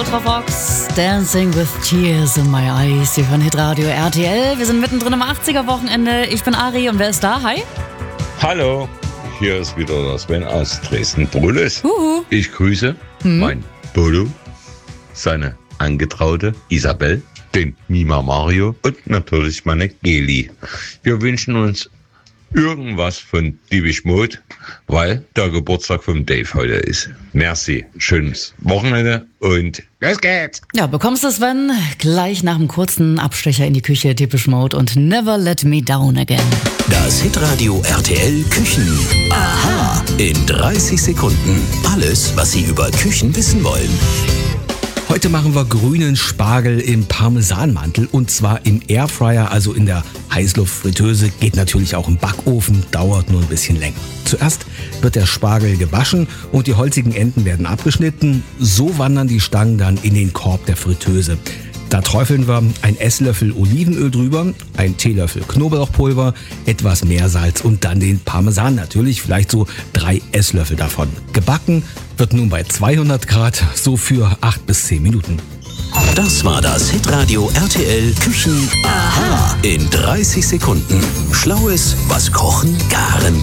Ultravox, Dancing with Tears in My Eyes. Wir hören Hitradio RTL. Wir sind mittendrin im 80er-Wochenende. Ich bin Ari und wer ist da? Hi. Hallo, hier ist wieder der Sven aus Dresden-Brülles. Ich grüße mein Bodo, seine Angetraute Isabel, den Mima Mario und natürlich meine Geli. Wir wünschen uns irgendwas von Depeche Mode, weil der Geburtstag vom Dave heute ist. Merci, schönes Wochenende und los geht's! Ja, bekommst du, Sven, gleich nach einem kurzen Abstecher in die Küche, Depeche Mode und Never Let Me Down Again. Das Hitradio RTL Küchen. Aha! In 30 Sekunden. Alles, was Sie über Küchen wissen wollen. Heute machen wir grünen Spargel im Parmesanmantel und zwar im Airfryer, also in der Heißluftfritteuse. Geht natürlich auch im Backofen, dauert nur ein bisschen länger. Zuerst wird der Spargel gewaschen und die holzigen Enden werden abgeschnitten. So wandern die Stangen dann in den Korb der Fritteuse. Da träufeln wir einen Esslöffel Olivenöl drüber, einen Teelöffel Knoblauchpulver, etwas Meersalz und dann den Parmesan natürlich, vielleicht so 3 Esslöffel davon. Gebacken wird nun bei 200 Grad, so für 8 bis 10 Minuten. Das war das Hitradio RTL Küchen. Aha! In 30 Sekunden. Schlaues, was Kochen, Garen,